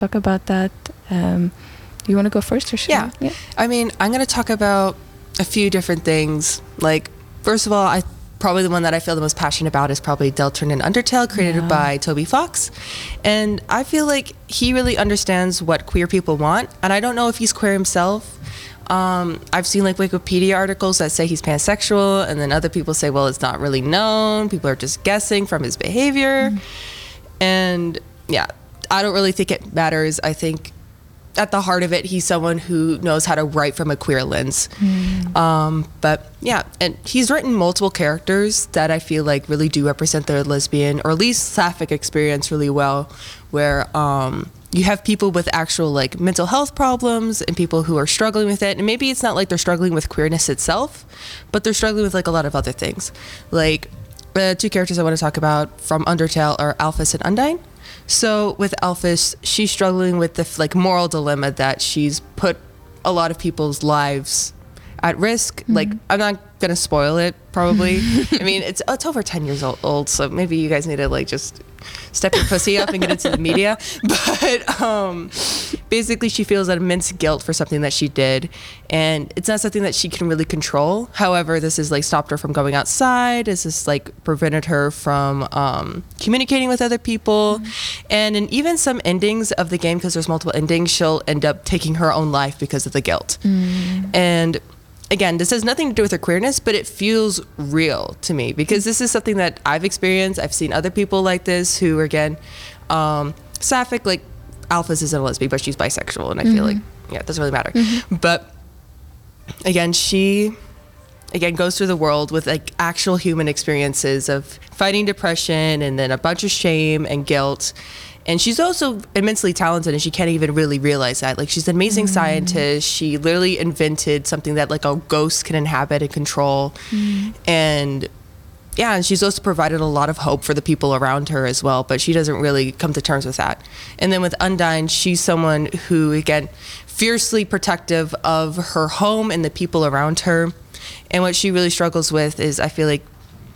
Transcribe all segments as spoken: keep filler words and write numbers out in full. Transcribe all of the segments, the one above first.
talk about that. Um, do you want to go first or should yeah. I? Yeah. I mean, I'm going to talk about a few different things. Like, first of all, I probably the one that I feel the most passionate about is probably Deltarune and Undertale, created Yeah. by Toby Fox. And I feel like he really understands what queer people want. And I don't know if he's queer himself. Um, I've seen like Wikipedia articles that say he's pansexual, and then other people say, well, it's not really known. People are just guessing from his behavior. Mm. And yeah, I don't really think it matters. I think at the heart of it, he's someone who knows how to write from a queer lens. Mm. Um, but yeah, and he's written multiple characters that I feel like really do represent their lesbian or at least sapphic experience really well, where um, you have people with actual like mental health problems and people who are struggling with it. And maybe it's not like they're struggling with queerness itself, but they're struggling with like a lot of other things. Like the two characters I want to talk about from Undertale are Alphys and Undyne. So with Alphys, she's struggling with the like moral dilemma that she's put a lot of people's lives at risk. Mm-hmm. Like, I'm not gonna spoil it, probably. I mean, it's it's over ten years old, old, so maybe you guys need to like just step your pussy up and get into the media. But um, basically, she feels that immense guilt for something that she did, and it's not something that she can really control. However, this has like stopped her from going outside. This has like prevented her from um, communicating with other people, mm-hmm. and in even some endings of the game, because there's multiple endings, she'll end up taking her own life because of the guilt. Mm. And again, this has nothing to do with her queerness, but it feels real to me because this is something that I've experienced. I've seen other people like this who are, again, um, sapphic, like Alphys isn't a lesbian, but she's bisexual. And I mm-hmm. feel like, yeah, it doesn't really matter. Mm-hmm. But again, she, again, goes through the world with like actual human experiences of fighting depression and then a bunch of shame and guilt. And she's also immensely talented, and she can't even really realize that. Like, she's an amazing mm. scientist. She literally invented something that, like, a ghost can inhabit and control. Mm. And, yeah, and she's also provided a lot of hope for the people around her as well, but she doesn't really come to terms with that. And then with Undyne, she's someone who, again, fiercely protective of her home and the people around her. And what she really struggles with is, I feel like,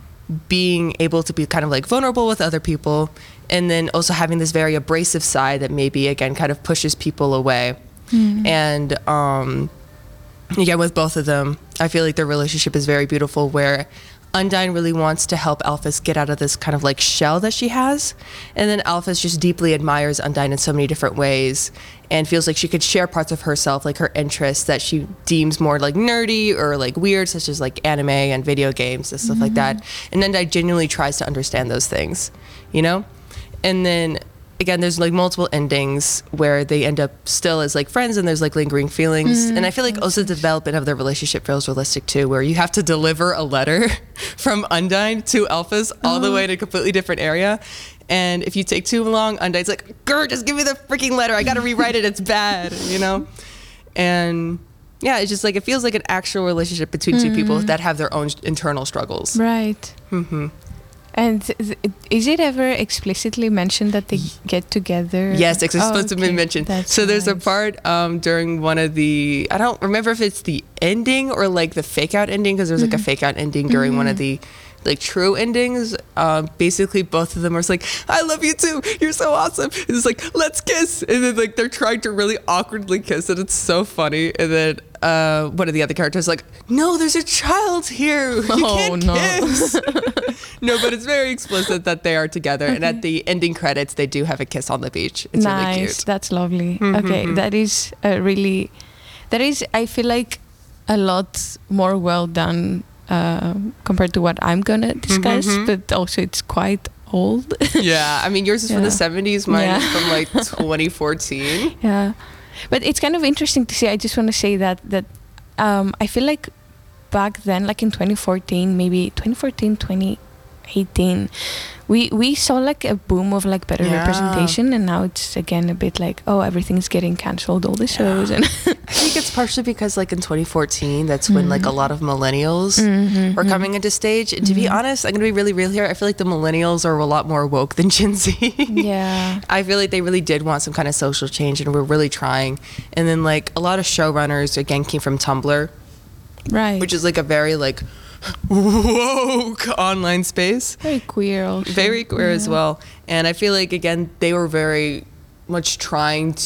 being able to be kind of, like, vulnerable with other people, and then also having this very abrasive side that maybe, again, kind of pushes people away. Mm. And, um, again, with both of them, I feel like their relationship is very beautiful, where Undyne really wants to help Alphys get out of this kind of, like, shell that she has. And then Alphys just deeply admires Undyne in so many different ways and feels like she could share parts of herself, like her interests that she deems more, like, nerdy or, like, weird, such as, like, anime and video games and stuff mm-hmm. like that. And Undyne genuinely tries to understand those things, you know? And then, again, there's like multiple endings where they end up still as like friends, and there's like lingering feelings. Mm-hmm. And I feel like also the development of their relationship feels realistic too, where you have to deliver a letter from Undyne to Alphys all the way to a completely different area. And if you take too long, Undyne's like, "Grr, just give me the freaking letter. I got to rewrite it. It's bad," you know? And yeah, it's just like, it feels like an actual relationship between mm-hmm. two people that have their own internal struggles. Right. Mm-hmm. And th- is it ever explicitly mentioned that they get together? Yes, it's supposed to be mentioned. That's so there's nice. a part um, during one of the, I don't remember if it's the ending or like the fake out ending, because there's mm-hmm. like a fake out ending during mm-hmm. one of the like true endings. Um, basically both of them are just like, "I love you too, you're so awesome." It's like, "Let's kiss." And then like they're trying to really awkwardly kiss, and it's so funny. And then uh, one of the other characters like, "No, there's a child here. You oh, can't no. kiss." No, but it's very explicit that they are together. Okay. And at the ending credits, they do have a kiss on the beach. It's nice. really cute. That's lovely. Mm-hmm. Okay, that is a really, that is, I feel like, a lot more well done uh, compared to what I'm going to discuss. Mm-hmm. But also it's quite old. Yeah, I mean, yours is yeah. from the seventies. Mine yeah. is from like twenty fourteen. Yeah, but it's kind of interesting to see. I just want to say that, that um, I feel like back then, like in twenty fourteen, maybe twenty fourteen, twenty eighteen, we we saw like a boom of like better yeah. representation, and now it's again a bit like, oh, everything's getting cancelled, all the yeah. shows. And I think it's partially because like in twenty fourteen, that's when mm-hmm. like a lot of millennials mm-hmm. were coming into stage. And to mm-hmm. be honest, I'm gonna be really real here, I feel like the millennials are a lot more woke than Gen Z. Yeah, I feel like they really did want some kind of social change, and we're really trying. And then like a lot of showrunners again came from Tumblr, right, which is like a very like woke online space, very queer also. very queer yeah. as well. And I feel like again they were very much trying